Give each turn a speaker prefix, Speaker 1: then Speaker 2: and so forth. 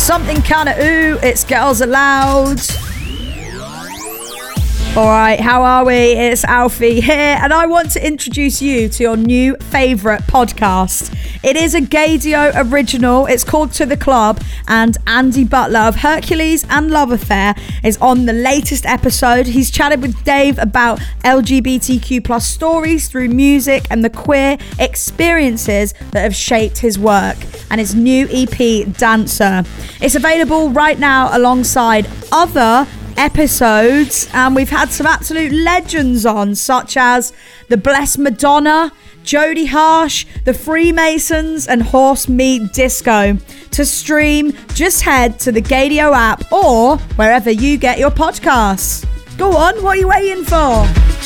Speaker 1: Something Kinda Ooh, it's Girls Aloud. Alright, how are we? It's Alfie here, and I want to introduce you to your new favourite podcast. It is a Gaydio original. It's called To The Club, and Andy Butler of Hercules and Love Affair is on the latest episode. He's chatted with Dave about LGBTQ plus stories through music and the queer experiences that have shaped his work, and his new EP, Dancer. It's available right now alongside other episodes, and we've had some absolute legends on, such as the Blessed Madonna, Jodie Harsh, the Freemasons, and Horse Meat Disco. To stream, just head to the Gaydio app or wherever you get your podcasts. Go on, what are you waiting for?